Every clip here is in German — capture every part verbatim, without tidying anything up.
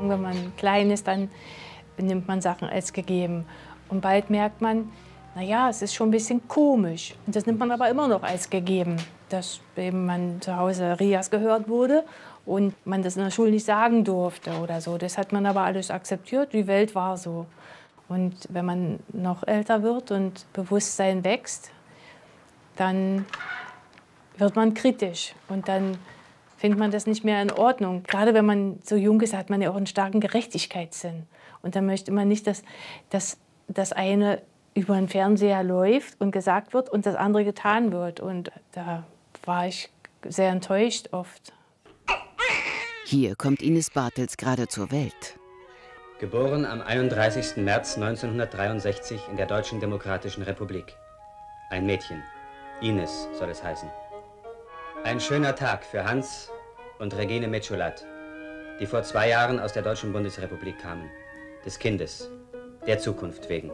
Wenn man klein ist, dann nimmt man Sachen als gegeben. Und bald merkt man, naja, es ist schon ein bisschen komisch. Und das nimmt man aber immer noch als gegeben, dass eben man zu Hause Rias gehört wurde und man das in der Schule nicht sagen durfte oder so. Das hat man aber alles akzeptiert, die Welt war so. Und wenn man noch älter wird und Bewusstsein wächst, dann wird man kritisch und dann findet man das nicht mehr in Ordnung. Gerade wenn man so jung ist, hat man ja auch einen starken Gerechtigkeitssinn. Und dann möchte man nicht, dass, dass das eine über den Fernseher läuft und gesagt wird und das andere getan wird. Und da war ich sehr enttäuscht oft. Hier kommt Ines Bartels gerade zur Welt. Geboren am einunddreißigsten März neunzehnhundertdreiundsechzig in der Deutschen Demokratischen Republik. Ein Mädchen. Ines soll es heißen. Ein schöner Tag für Hans und Regine Metschulat, die vor zwei Jahren aus der Deutschen Bundesrepublik kamen. Des Kindes, der Zukunft wegen.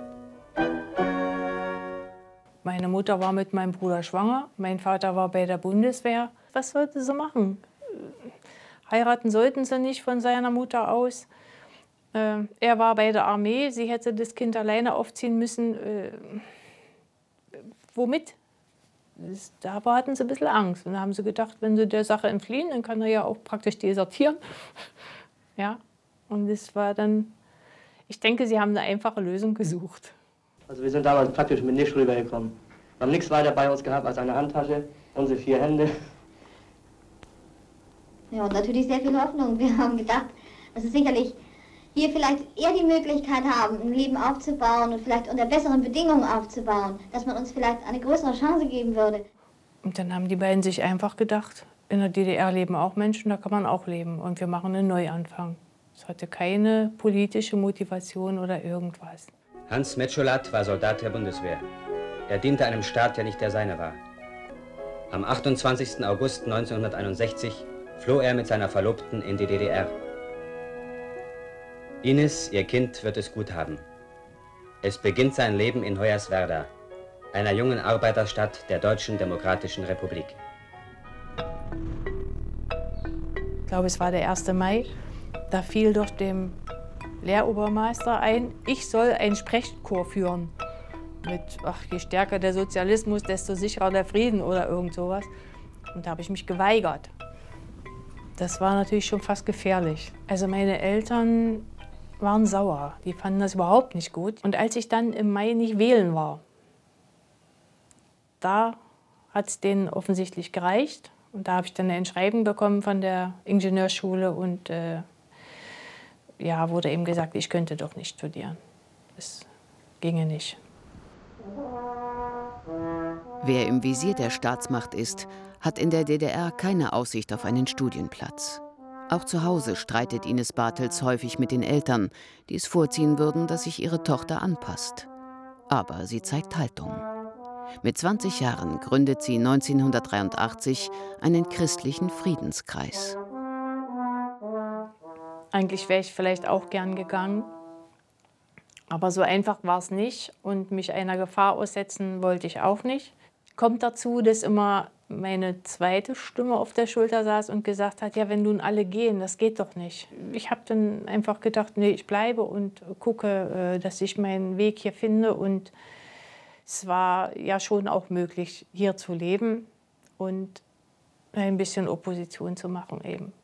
Meine Mutter war mit meinem Bruder schwanger, mein Vater war bei der Bundeswehr. Was sollte sie machen? Heiraten sollten sie nicht von seiner Mutter aus. Äh, er war bei der Armee, sie hätte das Kind alleine aufziehen müssen. Äh, womit? Das, da hatten sie ein bisschen Angst. Und da haben sie gedacht, wenn sie der Sache entfliehen, dann kann er ja auch praktisch desertieren. Ja, und das war dann, ich denke, sie haben eine einfache Lösung gesucht. Also wir sind damals praktisch mit nichts rübergekommen. Wir haben nichts weiter bei uns gehabt als eine Handtasche, unsere vier Hände. Ja, und natürlich sehr viel Hoffnung. Wir haben gedacht, dass wir sicherlich hier vielleicht eher die Möglichkeit haben, ein Leben aufzubauen und vielleicht unter besseren Bedingungen aufzubauen, dass man uns vielleicht eine größere Chance geben würde. Und dann haben die beiden sich einfach gedacht, in der D D R leben auch Menschen, da kann man auch leben. Und wir machen einen Neuanfang. Es hatte keine politische Motivation oder irgendwas. Hans Metschulat war Soldat der Bundeswehr. Er diente einem Staat, der nicht der seine war. Am achtundzwanzigsten August neunzehnhunderteinundsechzig floh er mit seiner Verlobten in die D D R. Ines, ihr Kind, wird es gut haben. Es beginnt sein Leben in Hoyerswerda, einer jungen Arbeiterstadt der Deutschen Demokratischen Republik. Ich glaube, es war der erste Mai. Da fiel doch dem Lehrobermeister ein, ich soll einen Sprechchor führen. Mit, ach, je stärker der Sozialismus, desto sicherer der Frieden oder irgend sowas. Und da habe ich mich geweigert. Das war natürlich schon fast gefährlich. Also meine Eltern waren sauer. Die fanden das überhaupt nicht gut. Und als ich dann im Mai nicht wählen war, da hat es denen offensichtlich gereicht. Und da habe ich dann ein Schreiben bekommen von der Ingenieurschule und äh, ja, wurde eben gesagt, ich könnte doch nicht studieren. Das ginge nicht. Wer im Visier der Staatsmacht ist, hat in der D D R keine Aussicht auf einen Studienplatz. Auch zu Hause streitet Ines Bartels häufig mit den Eltern, die es vorziehen würden, dass sich ihre Tochter anpasst. Aber sie zeigt Haltung. Mit zwanzig Jahren gründet sie neunzehnhundertdreiundachtzig einen christlichen Friedenskreis. Eigentlich wäre ich vielleicht auch gern gegangen, aber so einfach war es nicht und mich einer Gefahr aussetzen wollte ich auch nicht. Kommt dazu, dass immer meine zweite Stimme auf der Schulter saß und gesagt hat, ja, wenn nun alle gehen, das geht doch nicht. Ich habe dann einfach gedacht, nee, ich bleibe und gucke, dass ich meinen Weg hier finde. Und es war ja schon auch möglich, hier zu leben und ein bisschen Opposition zu machen eben.